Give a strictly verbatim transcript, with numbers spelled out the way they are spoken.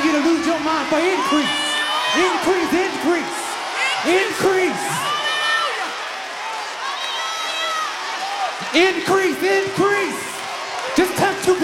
you to lose your mind for increase. Increase, increase, increase. Increase, increase. Just touch two